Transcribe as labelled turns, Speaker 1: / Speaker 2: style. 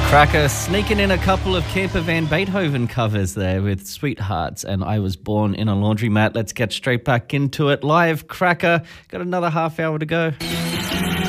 Speaker 1: Cracker sneaking in a couple of Camper Van Beethoven covers there with Sweethearts and I Was Born in a Laundromat. Let's get straight back into it. Live Cracker. Got another half hour to go.